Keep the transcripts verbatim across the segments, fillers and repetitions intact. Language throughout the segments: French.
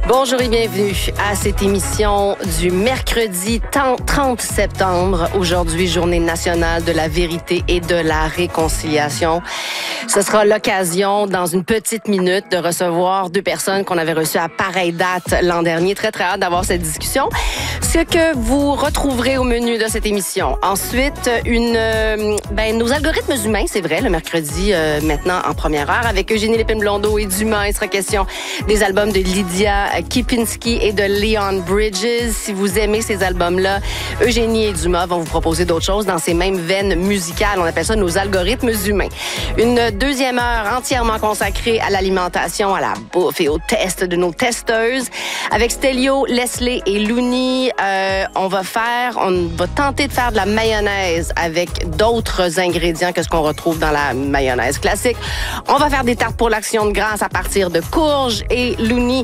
Bonjour et bienvenue à cette émission du mercredi trente septembre. Aujourd'hui, journée nationale de la vérité et de la réconciliation. Ce sera l'occasion, dans une petite minute, de recevoir deux personnes qu'on avait reçues à pareille date l'an dernier. Très, très hâte d'avoir cette discussion. Ce que vous retrouverez au menu de cette émission. Ensuite, une, euh, ben, nos algorithmes humains, c'est vrai, le mercredi, euh, maintenant en première heure, avec Eugénie Lépine-Blondeau et Dumas. Il sera question des albums de Lydia Kipinski et de Leon Bridges. Si vous aimez ces albums-là, Eugénie et Dumas vont vous proposer d'autres choses dans ces mêmes veines musicales. On appelle ça nos algorithmes humains. Une deuxième heure entièrement consacrée à l'alimentation, à la bouffe et aux tests de nos testeuses. Avec Stelio, Leslie et Looney, euh, on va faire, on va tenter de faire de la mayonnaise avec d'autres ingrédients que ce qu'on retrouve dans la mayonnaise classique. On va faire des tartes pour l'action de grâce à partir de courges et Looney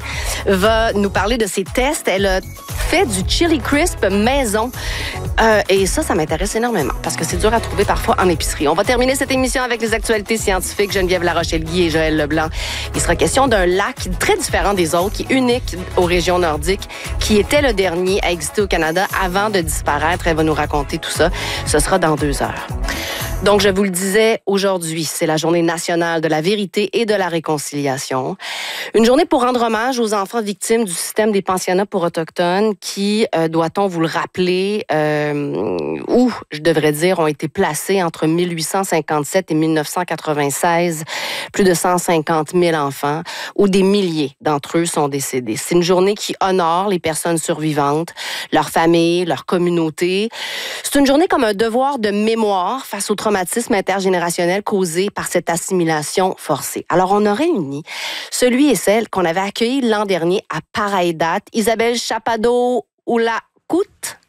va nous parler de ses tests. Elle a fait du chili crisp maison. Euh, et ça, ça m'intéresse énormément parce que c'est dur à trouver parfois en épicerie. On va terminer cette émission avec les actualités scientifiques. Geneviève Larochelle-Guy et Joël Leblanc. Il sera question d'un lac très différent des autres, qui est unique aux régions nordiques, qui était le dernier à exister au Canada avant de disparaître. Elle va nous raconter tout ça. Ce sera dans deux heures. Donc, je vous le disais, aujourd'hui, c'est la journée nationale de la vérité et de la réconciliation. Une journée pour rendre hommage aux enfants victimes du système des pensionnats pour autochtones qui, euh, doit-on vous le rappeler, euh, où, je devrais dire, ont été placés entre mille huit cent cinquante-sept et mille neuf cent quatre-vingt-seize, plus de cent cinquante mille enfants, où des milliers d'entre eux sont décédés. C'est une journée qui honore les personnes survivantes, leurs familles, leur communauté. C'est une journée comme un devoir de mémoire face au traumatisme intergénérationnel causé par cette assimilation forcée. Alors, on a réuni celui et celle qu'on avait accueilli l'an dernier à pareille date, Isabelle Chappado-Oulakout.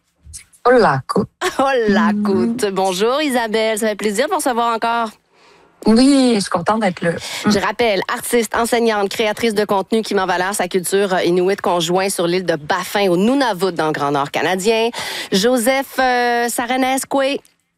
Oulakout. Oulakout. Mm. Bonjour Isabelle, ça fait plaisir de vous recevoir encore. Oui, je suis contente d'être là. Je rappelle, artiste, enseignante, créatrice de contenu qui met en valeur sa culture inuit conjoint sur l'île de Baffin au Nunavut dans le Grand Nord canadien. Joseph euh, Saranesque.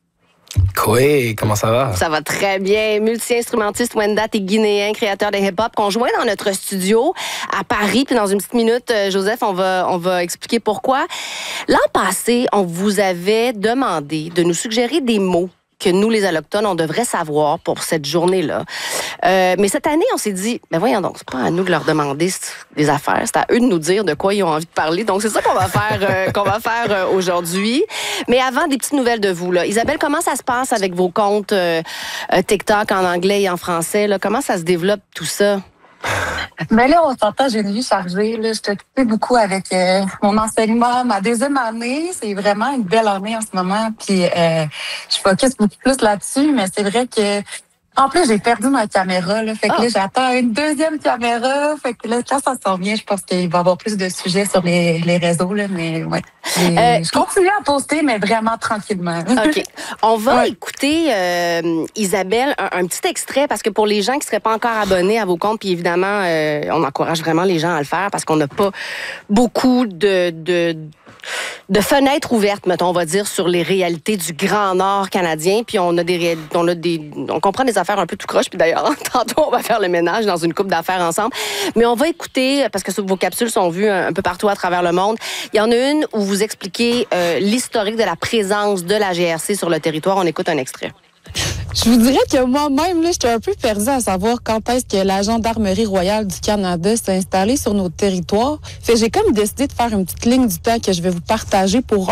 Oui, comment ça va? Ça va très bien. Multi-instrumentiste, Wendat et guinéen, créateur de hip-hop, conjoint dans notre studio à Paris. Puis dans une petite minute, Joseph, on va, on va expliquer pourquoi. L'an passé, on vous avait demandé de nous suggérer des mots que nous, les Allochtones, on devrait savoir pour cette journée-là. Euh, mais cette année, on s'est dit, ben voyons donc, c'est pas à nous de leur demander des affaires, c'est à eux de nous dire de quoi ils ont envie de parler. Donc, c'est ça qu'on va faire, euh, qu'on va faire euh, aujourd'hui. Mais avant, des petites nouvelles de vous, là. Isabelle, comment ça se passe avec vos comptes euh, euh, TikTok en anglais et en français, là? Comment ça se développe tout ça? Mais là, on s'entend, j'ai une vie chargée. Là. Je suis occupée beaucoup avec euh, mon enseignement. Ma deuxième année, c'est vraiment une belle année en ce moment. Puis, euh, je focus beaucoup plus là-dessus. Mais c'est vrai que, en plus, j'ai perdu ma caméra. Là, fait que oh. là, j'attends une deuxième caméra. Fait que là, quand ça s'en vient, je pense qu'il va y avoir plus de sujets sur les, les réseaux. Là, mais ouais. Euh, je continue à poster, mais vraiment tranquillement. OK. On va ouais. écouter, euh, Isabelle, un, un petit extrait, parce que pour les gens qui ne seraient pas encore abonnés à vos comptes, puis évidemment, euh, on encourage vraiment les gens à le faire, parce qu'on n'a pas beaucoup de... de de fenêtres ouvertes, mettons, on va dire, sur les réalités du Grand Nord canadien. Puis on a des, on a des, on comprend des affaires un peu tout croche. Puis d'ailleurs, tantôt, on va faire le ménage dans une couple d'affaires ensemble. Mais on va écouter, parce que vos capsules sont vues un, un peu partout à travers le monde. Il y en a une où vous expliquez euh, l'historique de la présence de la G R C sur le territoire. On écoute un extrait. Je vous dirais que moi-même, là, j'étais un peu perdue à savoir quand est-ce que la Gendarmerie royale du Canada s'est installée sur notre territoire. Fait que j'ai comme décidé de faire une petite ligne du temps que je vais vous partager pour